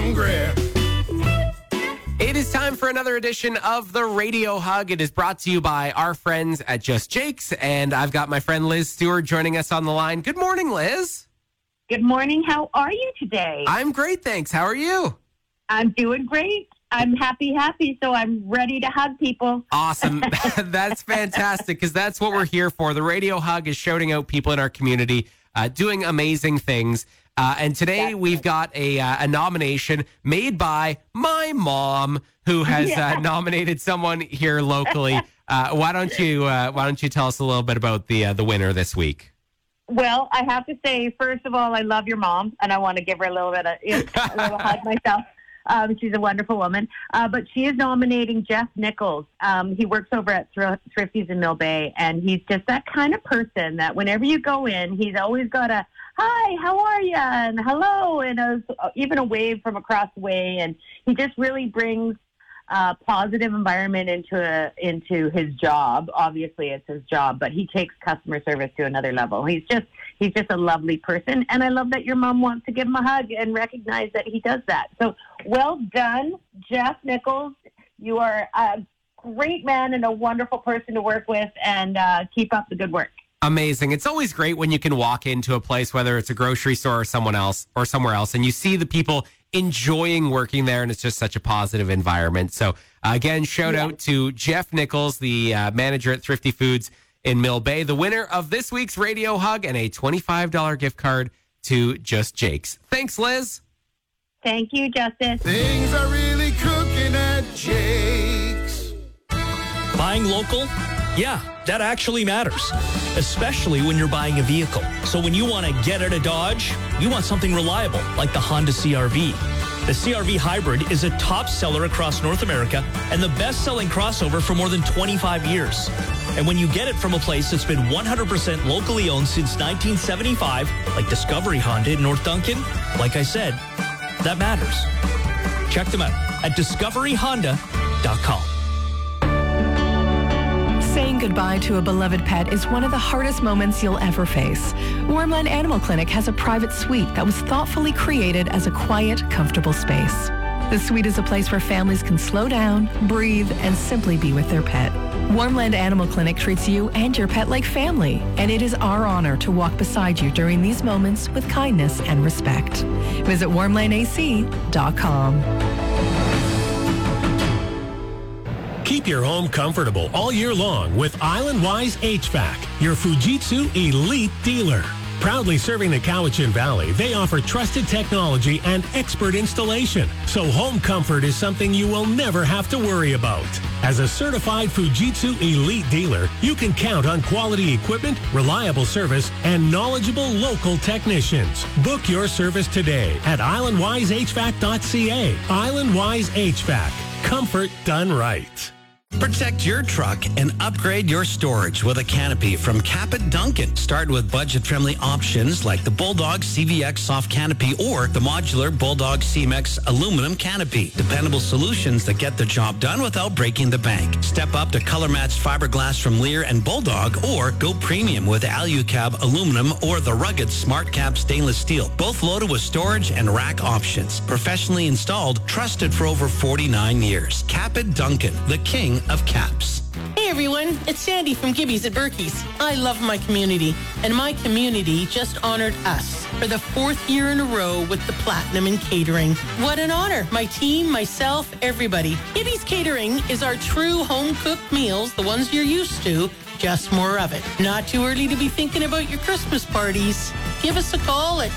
hungry. It is time for another edition of the Radio Hug. It is brought to you by our friends at Just Jake's, and I've got my friend Liz Stewart joining us on the line. Good morning, Liz. Good morning. How are you today? I'm great, thanks. How are you? I'm doing great. I'm happy, so I'm ready to hug people. Awesome. That's fantastic, because that's what we're here for. The Radio Hug is shouting out people in our community doing amazing things. And today we've got a nomination made by my mom, who has nominated someone here locally. Why don't you tell us a little bit about the winner this week? Well, I have to say, first of all, I love your mom, and I want to give her a little hug myself. She's a wonderful woman. But she is nominating Jeff Nichols. He works over at Thrifty's in Mill Bay, and he's just that kind of person that whenever you go in, he's always got a, hi, how are you? And hello, and even a wave from across the way. And he just really brings a positive environment into his job. Obviously, it's his job, but he takes customer service to another level. He's just a lovely person, and I love that your mom wants to give him a hug and recognize that he does that. So well done, Jeff Nichols. You are a great man and a wonderful person to work with, and keep up the good work. Amazing. It's always great when you can walk into a place, whether it's a grocery store or somewhere else, and you see the people enjoying working there, and it's just such a positive environment. So again, shout out to Jeff Nichols, the manager at Thrifty Foods in Mill Bay, the winner of this week's Radio Hug and a $25 gift card to Just Jake's. Thanks, Liz. Thank you, Justice. Things are really cooking at Jake's. Buying local? Yeah, that actually matters, especially when you're buying a vehicle. So when you want to get out of Dodge, you want something reliable, like the Honda CR-V. The CR-V Hybrid is a top seller across North America and the best-selling crossover for more than 25 years. And when you get it from a place that's been 100% locally owned since 1975, like Discovery Honda in North Duncan, like I said, that matters. Check them out at discoveryhonda.com. Saying goodbye to a beloved pet is one of the hardest moments you'll ever face. Warmland Animal Clinic has a private suite that was thoughtfully created as a quiet, comfortable space. The suite is a place where families can slow down, breathe, and simply be with their pet. Warmland Animal Clinic treats you and your pet like family, and it is our honor to walk beside you during these moments with kindness and respect. Visit warmlandac.com. Keep your home comfortable all year long with Island Wise HVAC, your Fujitsu elite dealer. Proudly serving the Cowichan Valley, they offer trusted technology and expert installation, so home comfort is something you will never have to worry about. As a certified Fujitsu elite dealer, you can count on quality equipment, reliable service, and knowledgeable local technicians. Book your service today at islandwisehvac.ca. Island Wise HVAC. Comfort done right. Protect your truck and upgrade your storage with a canopy from Capit Duncan. Start with budget-friendly options like the Bulldog CVX soft canopy or the modular Bulldog CMX aluminum canopy. Dependable solutions that get the job done without breaking the bank. Step up to color-matched fiberglass from Lear and Bulldog, or go premium with Alucab aluminum or the rugged SmartCap stainless steel. Both loaded with storage and rack options. Professionally installed, trusted for over 49 years. Capit Duncan, the king of caps. Hey everyone, it's Sandy from Gibby's at Berkey's. I love my community, and my community just honored us for the 4th year in a row with the Platinum in Catering. What an honor. My team, myself, everybody. Gibby's Catering is our true home-cooked meals, the ones you're used to, just more of it. Not too early to be thinking about your Christmas parties. Give us a call at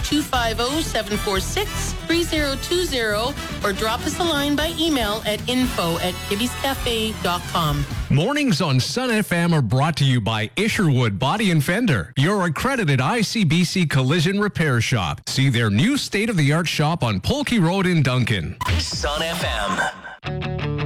250-746-3020 or drop us a line by email at info@gibbyscafe.com. Mornings on Sun FM are brought to you by Isherwood Body and Fender, your accredited ICBC collision repair shop. See their new state-of-the-art shop on Polkey Road in Duncan. Sun FM.